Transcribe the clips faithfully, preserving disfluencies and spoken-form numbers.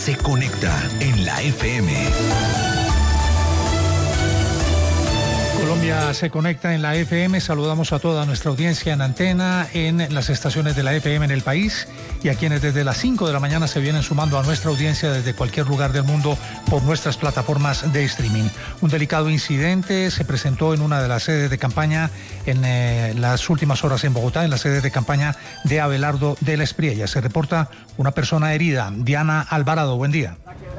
se conecta en la F M. Colombia se conecta en la F M. Saludamos a toda nuestra audiencia en antena, en las estaciones de la F M en el país y a quienes desde las cinco de la mañana se vienen sumando a nuestra audiencia desde cualquier lugar del mundo por nuestras plataformas de streaming. Un delicado incidente se presentó en una de las sedes de campaña en eh, las últimas horas en Bogotá, en la sede de campaña de Abelardo de la Espriella. Se reporta una persona herida. Diana Alvarado, buen día.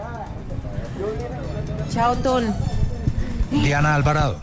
Chao, Ton. Diana Alvarado.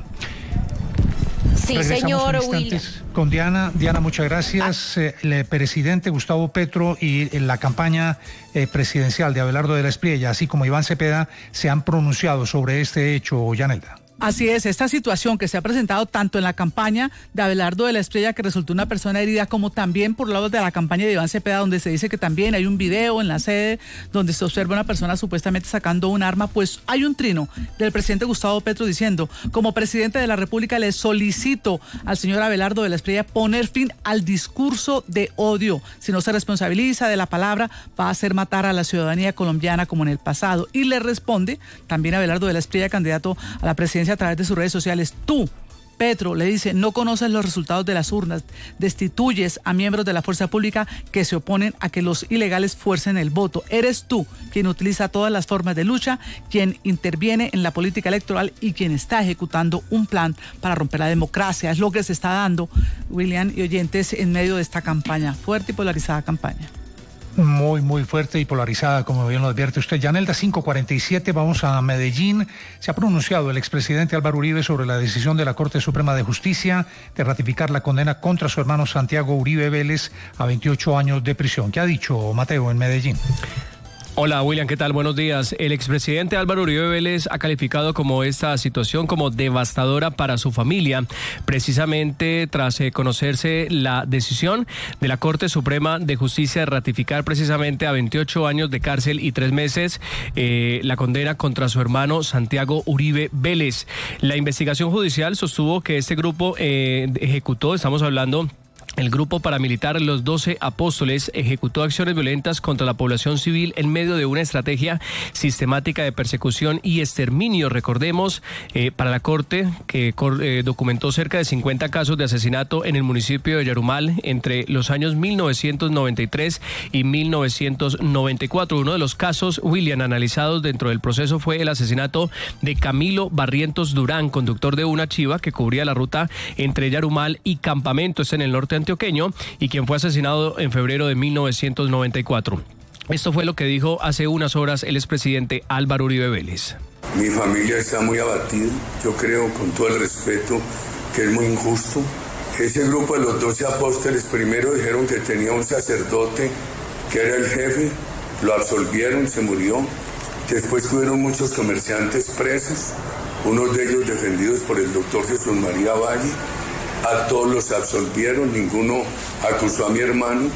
Sí, señor William. Con Diana. Diana, muchas gracias. Ah. Eh, el presidente Gustavo Petro y eh, la campaña eh, presidencial de Abelardo de la Espriella, así como Iván Cepeda, se han pronunciado sobre este hecho, Yanelda. Así es, esta situación que se ha presentado tanto en la campaña de Abelardo de la Espriella, que resultó una persona herida, como también por lados de la campaña de Iván Cepeda, donde se dice que también hay un video en la sede donde se observa una persona supuestamente sacando un arma. Pues hay un trino del presidente Gustavo Petro diciendo: como presidente de la República le solicito al señor Abelardo de la Espriella poner fin al discurso de odio. Si no se responsabiliza de la palabra, va a hacer matar a la ciudadanía colombiana como en el pasado. Y le responde también Abelardo de la Espriella, candidato a la presidencia a través de sus redes sociales: tú, Petro, le dice, no conoces los resultados de las urnas, destituyes a miembros de la fuerza pública que se oponen a que los ilegales fuercen el voto. Eres tú quien utiliza todas las formas de lucha, quien interviene en la política electoral y quien está ejecutando un plan para romper la democracia. Es lo que se está dando, William y oyentes, en medio de esta campaña, fuerte y polarizada campaña. Muy, muy fuerte y polarizada, como bien lo advierte usted. Yanelda, cinco cuarenta y siete, vamos a Medellín. Se ha pronunciado el expresidente Álvaro Uribe sobre la decisión de la Corte Suprema de Justicia de ratificar la condena contra su hermano Santiago Uribe Vélez a veintiocho años de prisión. ¿Qué ha dicho Mateo en Medellín? Hola William, ¿qué tal? Buenos días. El expresidente Álvaro Uribe Vélez ha calificado como esta situación como devastadora para su familia, precisamente tras eh, conocerse la decisión de la Corte Suprema de Justicia de ratificar precisamente a veintiocho años de cárcel y tres meses eh, la condena contra su hermano Santiago Uribe Vélez. La investigación judicial sostuvo que este grupo eh, ejecutó, estamos hablando... El grupo paramilitar Los Doce Apóstoles ejecutó acciones violentas contra la población civil en medio de una estrategia sistemática de persecución y exterminio. Recordemos, eh, para la Corte, que eh, documentó cerca de cincuenta casos de asesinato en el municipio de Yarumal entre los años mil novecientos noventa y tres y mil novecientos noventa y cuatro. Uno de los casos, William, analizados dentro del proceso fue el asesinato de Camilo Barrientos Durán, conductor de una chiva que cubría la ruta entre Yarumal y Campamento, es en el norte antioqueño, y quien fue asesinado en febrero de mil novecientos noventa y cuatro. Esto fue lo que dijo hace unas horas el expresidente Álvaro Uribe Vélez. Mi familia está muy abatida. Yo creo, con todo el respeto, que es muy injusto. Ese grupo de los doce apóstoles primero dijeron que tenía un sacerdote que era el jefe, lo absolvieron, se murió. Después tuvieron muchos comerciantes presos, unos de ellos defendidos por el doctor Jesús María Valle. A todos los absolvieron, ninguno acusó a mi hermano.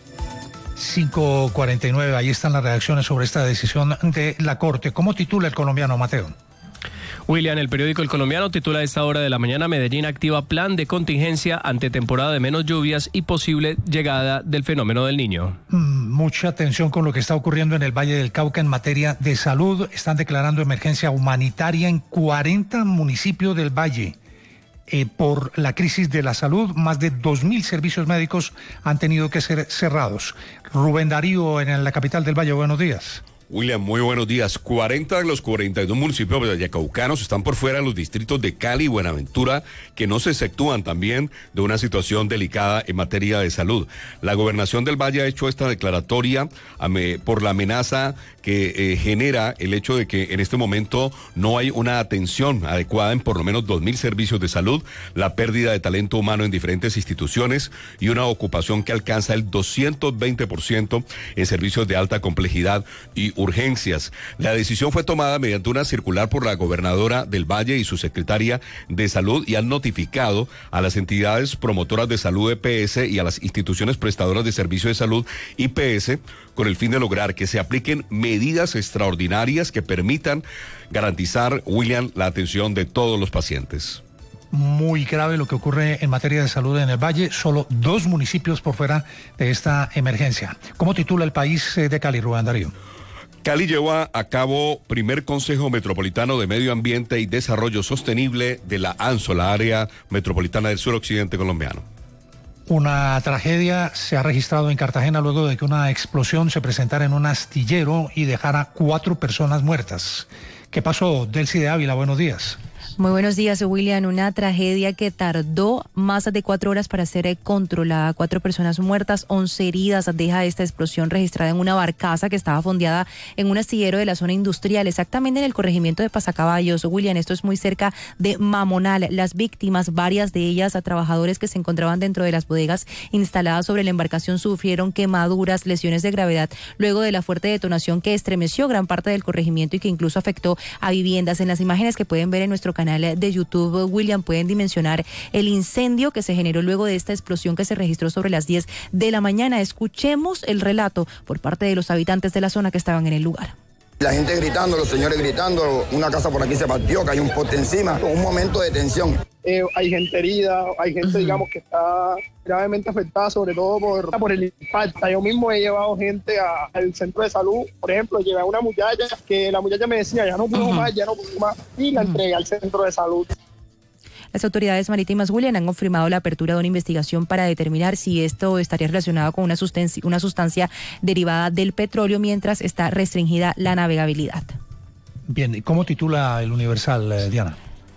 cinco cuarenta y nueve, ahí están las reacciones sobre esta decisión de la Corte. ¿Cómo titula el colombiano, Mateo? William, el periódico El Colombiano titula a esta hora de la mañana: Medellín activa plan de contingencia ante temporada de menos lluvias y posible llegada del fenómeno del Niño. Mm, mucha atención con lo que está ocurriendo en el Valle del Cauca en materia de salud. Están declarando emergencia humanitaria en cuarenta municipios del Valle. Eh, por la crisis de la salud, más de dos mil servicios médicos han tenido que ser cerrados. Rubén Darío, en la capital del Valle, buenos días. William, muy buenos días. cuarenta de los cuarenta y dos municipios vallecaucanos están por fuera de los distritos de Cali y Buenaventura, que no se exceptúan también de una situación delicada en materia de salud. La gobernación del Valle ha hecho esta declaratoria por la amenaza que eh, genera el hecho de que en este momento no hay una atención adecuada en por lo menos dos mil servicios de salud, la pérdida de talento humano en diferentes instituciones y una ocupación que alcanza el doscientos veinte por ciento en servicios de alta complejidad y urgencias. La decisión fue tomada mediante una circular por la gobernadora del Valle y su secretaria de Salud, y han notificado a las entidades promotoras de salud E P S y a las instituciones prestadoras de servicios de salud I P S con el fin de lograr que se apliquen medidas extraordinarias que permitan garantizar, William, la atención de todos los pacientes. Muy grave lo que ocurre en materia de salud en el Valle, solo dos municipios por fuera de esta emergencia. ¿Cómo titula El País de Cali, Rubén Darío? Cali lleva a cabo primer Consejo Metropolitano de Medio Ambiente y Desarrollo Sostenible de la ANSO, la área metropolitana del suroccidente colombiano. Una tragedia se ha registrado en Cartagena luego de que una explosión se presentara en un astillero y dejara cuatro personas muertas. ¿Qué pasó, Delcy de Ávila? Buenos días. Muy buenos días, William. Una tragedia que tardó más de cuatro horas para ser controlada. Cuatro personas muertas, once heridas. Deja esta explosión registrada en una barcaza que estaba fondeada en un astillero de la zona industrial, exactamente en el corregimiento de Pasacaballos. William, esto es muy cerca de Mamonal. Las víctimas, varias de ellas a trabajadores que se encontraban dentro de las bodegas instaladas sobre la embarcación, sufrieron quemaduras, lesiones de gravedad, luego de la fuerte detonación que estremeció gran parte del corregimiento y que incluso afectó a viviendas. En las imágenes que pueden ver en nuestro canal de YouTube, William, pueden dimensionar el incendio que se generó luego de esta explosión que se registró sobre las diez de la mañana. Escuchemos el relato por parte de los habitantes de la zona que estaban en el lugar. La gente gritando, los señores gritando, una casa por aquí se partió, que hay un poste encima, un momento de tensión. Eh, hay gente herida, hay gente, uh-huh. digamos, que está gravemente afectada, sobre todo por, por el impacto. Yo mismo he llevado gente a, al centro de salud, por ejemplo, llevé a una muchacha que la muchacha me decía, ya no puedo uh-huh. más, ya no puedo más, y la uh-huh. entregué al centro de salud. Las autoridades marítimas, William, han confirmado la apertura de una investigación para determinar si esto estaría relacionado con una sustancia, una sustancia derivada del petróleo, mientras está restringida la navegabilidad. Bien, ¿y cómo titula el Universal, eh, Diana?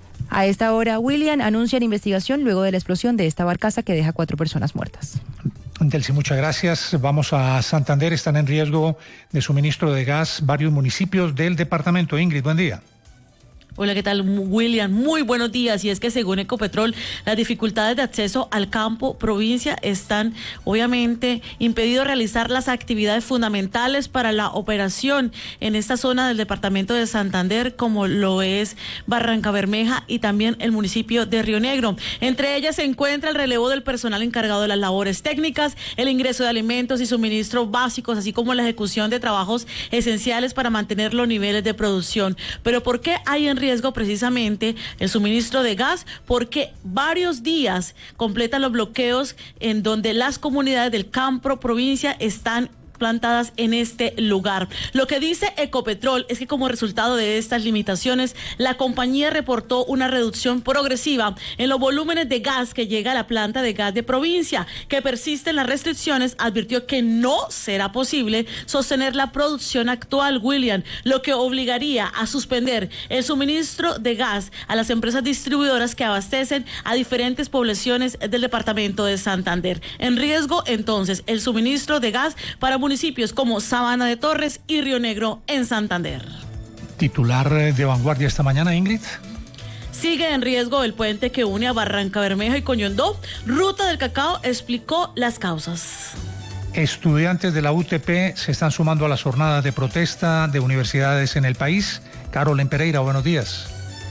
A esta hora, William, anuncian investigación luego de la explosión de esta barcaza que deja cuatro personas muertas. Delcy, muchas gracias. Vamos a Santander. Están en riesgo de suministro de gas varios municipios del departamento. Ingrid, buen día. Hola, ¿qué tal, William? Muy buenos días. Y es que según Ecopetrol, las dificultades de acceso al campo provincia están obviamente impedido realizar las actividades fundamentales para la operación en esta zona del departamento de Santander, como lo es Barrancabermeja y también el municipio de Río Negro. Entre ellas se encuentra el relevo del personal encargado de las labores técnicas, el ingreso de alimentos y suministros básicos, así como la ejecución de trabajos esenciales para mantener los niveles de producción. Pero ¿por qué hay en riesgo precisamente el suministro de gas? Porque varios días completan los bloqueos en donde las comunidades del campo provincia están plantadas en este lugar. Lo que dice Ecopetrol es que como resultado de estas limitaciones, la compañía reportó una reducción progresiva en los volúmenes de gas que llega a la planta de gas de provincia. Que persisten las restricciones, advirtió que no será posible sostener la producción actual, William, lo que obligaría a suspender el suministro de gas a las empresas distribuidoras que abastecen a diferentes poblaciones del departamento de Santander. En riesgo, entonces, el suministro de gas para municipios como Sabana de Torres y Río Negro en Santander. Titular de Vanguardia esta mañana, Ingrid. Sigue en riesgo el puente que une a Barrancabermeja y Coñondó. Ruta del Cacao explicó las causas. Estudiantes de la U T P se están sumando a las jornadas de protesta de universidades en el país. Carolyn Pereira, buenos días.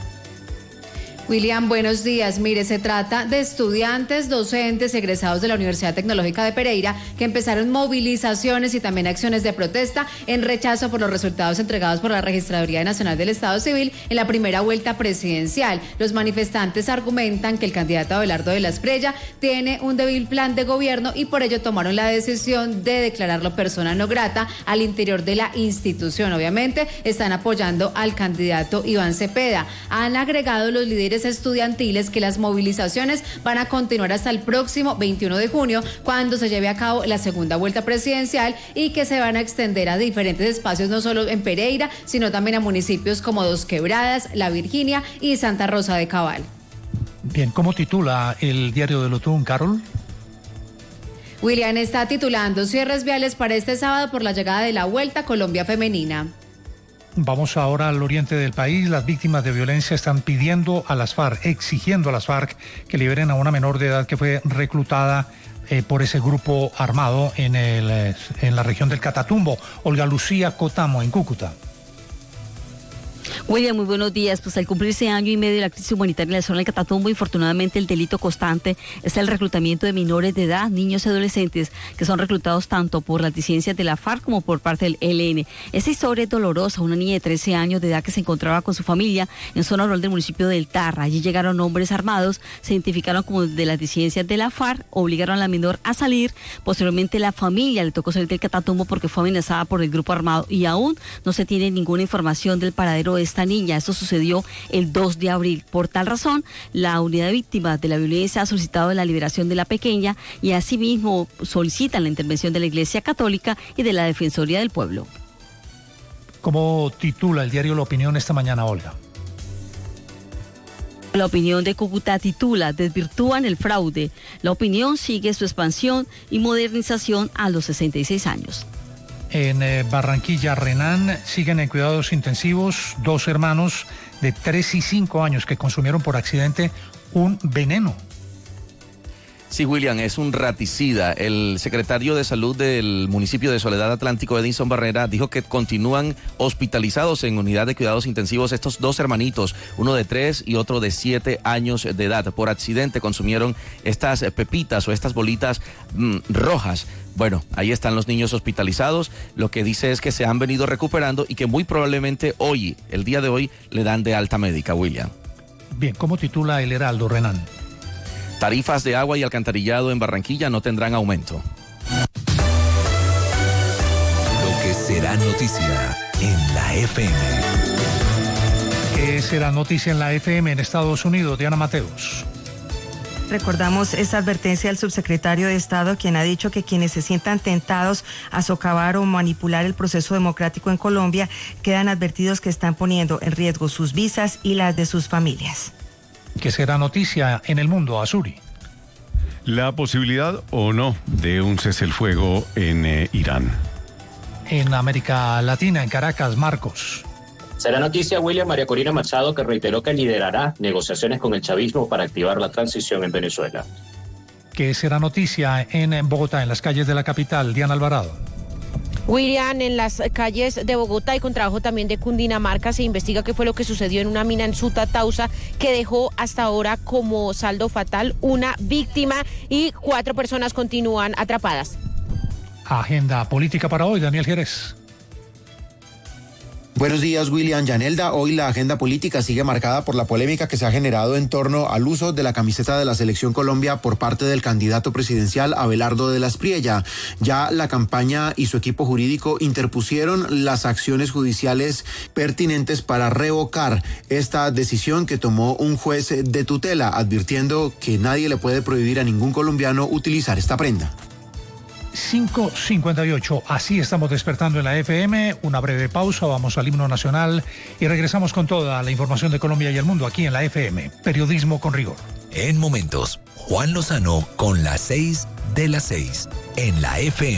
William, buenos días. Mire, se trata de estudiantes, docentes, egresados de la Universidad Tecnológica de Pereira que empezaron movilizaciones y también acciones de protesta en rechazo por los resultados entregados por la Registraduría Nacional del Estado Civil en la primera vuelta presidencial. Los manifestantes argumentan que el candidato Abelardo de la Espriella tiene un débil plan de gobierno y por ello tomaron la decisión de declararlo persona no grata al interior de la institución. Obviamente están apoyando al candidato Iván Cepeda. Han agregado los líderes estudiantiles que las movilizaciones van a continuar hasta el próximo veintiuno de junio, cuando se lleve a cabo la segunda vuelta presidencial, y que se van a extender a diferentes espacios, no solo en Pereira, sino también a municipios como Dos Quebradas, La Virginia y Santa Rosa de Cabal. Bien, ¿cómo titula el diario del Otún, Carol? William, está titulando cierres viales para este sábado por la llegada de la Vuelta Colombia Femenina. Vamos ahora al oriente del país. Las víctimas de violencia están pidiendo a las FARC, exigiendo a las FARC que liberen a una menor de edad que fue reclutada eh, por ese grupo armado en, el, eh, en la región del Catatumbo. Olga Lucía Cotamo, en Cúcuta. William, muy buenos días. Pues al cumplirse año y medio de la crisis humanitaria en la zona del Catatumbo, infortunadamente el delito constante es el reclutamiento de menores de edad, niños y adolescentes, que son reclutados tanto por las disidencias de la FARC como por parte del E L N. Esta historia es dolorosa. Una niña de trece años de edad que se encontraba con su familia en zona rural del municipio del Tarra. Allí llegaron hombres armados, se identificaron como de las disidencias de la FARC, obligaron a la menor a salir. Posteriormente la familia le tocó salir del Catatumbo porque fue amenazada por el grupo armado y aún no se tiene ninguna información del paradero de esta niña. Esto sucedió el dos de abril. Por tal razón, la unidad de víctimas de la violencia ha solicitado la liberación de la pequeña y asimismo solicitan la intervención de la Iglesia Católica y de la Defensoría del Pueblo. ¿Cómo titula el diario La Opinión esta mañana, Olga? La Opinión de Cúcuta titula: Desvirtúan el fraude. La Opinión sigue su expansión y modernización a los sesenta y seis años. En eh, Barranquilla, Renán, siguen en cuidados intensivos dos hermanos de tres y cinco años que consumieron por accidente un veneno. Sí, William, es un raticida. El secretario de Salud del municipio de Soledad Atlántico, Edinson Barrera, dijo que continúan hospitalizados en unidad de cuidados intensivos estos dos hermanitos, uno de tres y otro de siete años de edad. Por accidente consumieron estas pepitas o estas bolitas mmm, rojas. Bueno, ahí están los niños hospitalizados. Lo que dice es que se han venido recuperando y que muy probablemente hoy, el día de hoy, le dan de alta médica, William. Bien, ¿cómo titula el Heraldo, Renán? Tarifas de agua y alcantarillado en Barranquilla no tendrán aumento. Lo que será noticia en la F M. ¿Qué será noticia en la F M en Estados Unidos? Diana Mateos. Recordamos esta advertencia del subsecretario de Estado, quien ha dicho que quienes se sientan tentados a socavar o manipular el proceso democrático en Colombia quedan advertidos que están poniendo en riesgo sus visas y las de sus familias. ¿Qué será noticia en el mundo, Azuri? La posibilidad o no de un cese el fuego en eh, Irán. En América Latina, en Caracas, Marcos. Será noticia William María Corina Machado, que reiteró que liderará negociaciones con el chavismo para activar la transición en Venezuela. ¿Qué será noticia en Bogotá, en las calles de la capital? Diana Alvarado. William, en las calles de Bogotá y con trabajo también de Cundinamarca se investiga qué fue lo que sucedió en una mina en Suta, Tausa, que dejó hasta ahora como saldo fatal una víctima y cuatro personas continúan atrapadas. Agenda política para hoy, Daniel Jerez. Buenos días, William. Yanelda, hoy la agenda política sigue marcada por la polémica que se ha generado en torno al uso de la camiseta de la Selección Colombia por parte del candidato presidencial Abelardo de la Espriella. Ya la campaña y su equipo jurídico interpusieron las acciones judiciales pertinentes para revocar esta decisión que tomó un juez de tutela, advirtiendo que nadie le puede prohibir a ningún colombiano utilizar esta prenda. cinco cincuenta y ocho, así estamos despertando en la F M, una breve pausa, vamos al himno nacional y regresamos con toda la información de Colombia y el mundo aquí en la F M, periodismo con rigor. En momentos, Juan Lozano con las seis de las seis en la F M.